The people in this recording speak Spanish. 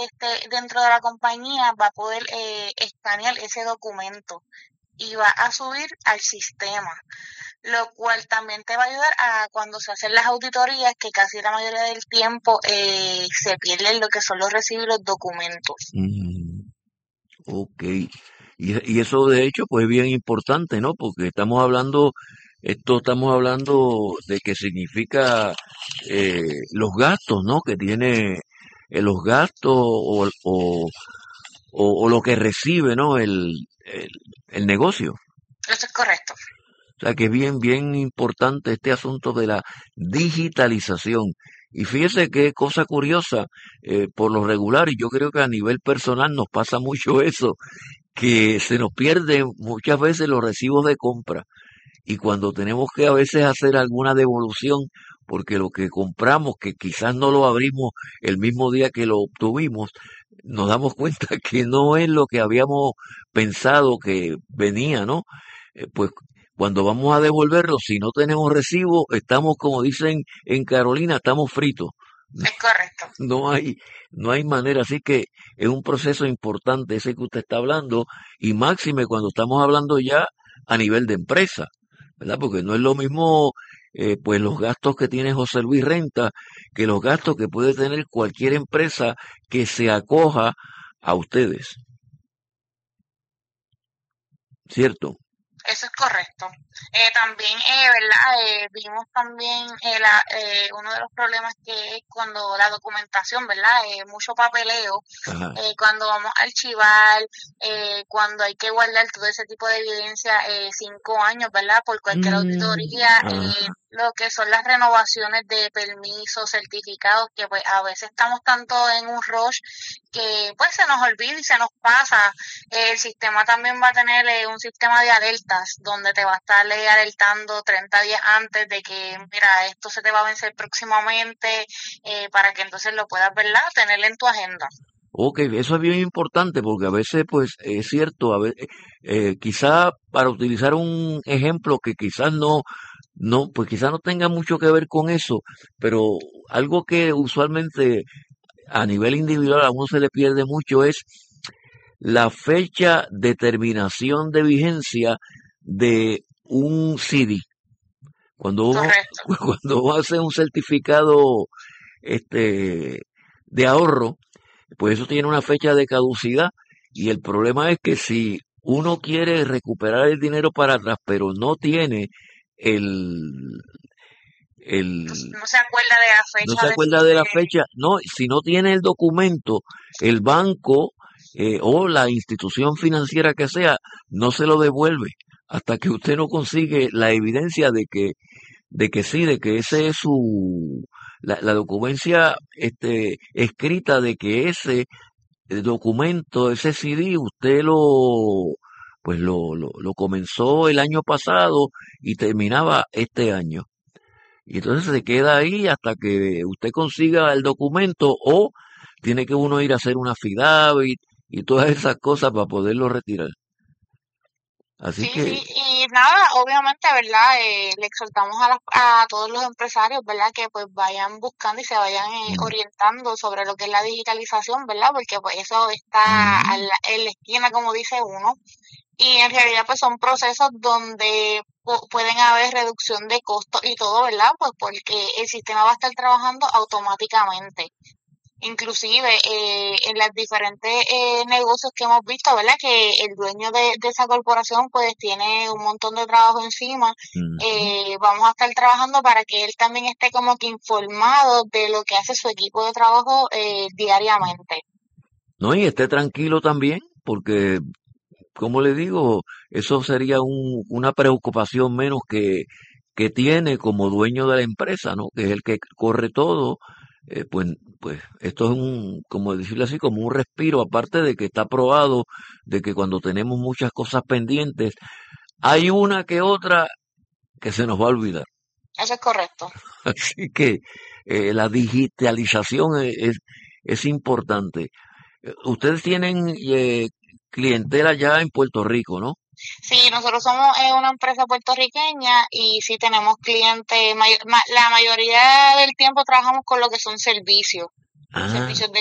dentro de la compañía va a poder escanear ese documento y va a subir al sistema, lo cual también te va a ayudar a cuando se hacen las auditorías, que casi la mayoría del tiempo se pierden lo que son los recibos y los documentos. Mm, ok. Y eso de hecho pues es bien importante, ¿no? Porque estamos hablando de que significa los gastos, ¿no? Que tiene los gastos o lo que recibe, ¿no? El negocio. Eso es correcto. O sea que es bien, bien importante este asunto de la digitalización. Y fíjese qué cosa curiosa, por lo regular, y yo creo que a nivel personal nos pasa mucho eso, que se nos pierden muchas veces los recibos de compra. Y cuando tenemos que a veces hacer alguna devolución, porque lo que compramos, que quizás no lo abrimos el mismo día que lo obtuvimos, nos damos cuenta que no es lo que habíamos pensado que venía, ¿no? Pues cuando vamos a devolverlo, si no tenemos recibo, estamos, como dicen en Carolina, estamos fritos. Es correcto. No hay, no hay manera. Así que es un proceso importante ese que usted está hablando, y máxime cuando estamos hablando ya a nivel de empresa, ¿verdad? Porque no es lo mismo, pues los gastos que tiene José Luis Renta que los gastos que puede tener cualquier empresa que se acoja a ustedes, ¿cierto? Eso es correcto. También, ¿verdad? Vimos también uno de los problemas que es cuando la documentación, ¿verdad? Mucho papeleo, Ajá. cuando vamos a archivar, cuando hay que guardar todo ese tipo de evidencia, 5 años, ¿verdad? Por cualquier auditoría, Ajá. lo que son las renovaciones de permisos, certificados, que pues a veces estamos tanto en un rush que pues se nos olvida y se nos pasa. El sistema también va a tener un sistema de alertas donde te va a estar alertando 30 días antes de que, mira, esto se te va a vencer próximamente, para que entonces lo puedas, ¿verdad?, tener en tu agenda. Ok, eso es bien importante porque a veces, pues, es cierto, quizá para utilizar un ejemplo que quizás pues quizás no tenga mucho que ver con eso, pero algo que usualmente a nivel individual a uno se le pierde mucho es la fecha de terminación de vigencia de un CD. Cuando uno, Correcto. cuando uno hace un certificado, este, de ahorro, pues eso tiene una fecha de caducidad, y el problema es que si uno quiere recuperar el dinero para atrás, pero no tiene el, No, el, no se acuerda de la no fecha se de acuerda fin de de... la fecha, no, si no tiene el documento, el banco, o la institución financiera que sea, no se lo devuelve hasta que usted no consigue la evidencia de que sí, de que ese es la documencia, escrita de que ese el documento, ese CD, usted lo comenzó el año pasado y terminaba este año. Y entonces se queda ahí hasta que usted consiga el documento, o tiene que uno ir a hacer una affidavit y todas esas cosas para poderlo retirar. Así Sí, que, sí, y nada, obviamente, ¿verdad? Le exhortamos a todos los empresarios, ¿verdad? Que pues vayan buscando y se vayan mm, orientando sobre lo que es la digitalización, ¿verdad? Porque pues eso está ujú, en la esquina, como dice uno, y en realidad pues son procesos donde pueden haber reducción de costos y todo, ¿verdad? Pues porque el sistema va a estar trabajando automáticamente. Inclusive en las diferentes negocios que hemos visto, ¿verdad? Que el dueño de esa corporación pues tiene un montón de trabajo encima. ujú. Vamos a estar trabajando para que él también esté como que informado de lo que hace su equipo de trabajo diariamente. No, y esté tranquilo también, porque, como le digo, eso sería una preocupación menos que tiene como dueño de la empresa, ¿no? Que es el que corre todo. Pues esto es como decirlo así, como un respiro, aparte de que está probado de que cuando tenemos muchas cosas pendientes, hay una que otra que se nos va a olvidar. Eso es correcto. Así que la digitalización es importante. Ustedes tienen clientela ya en Puerto Rico, ¿no? Sí, nosotros somos una empresa puertorriqueña y sí tenemos clientes, la mayoría del tiempo trabajamos con lo que son servicios, Ah, servicios de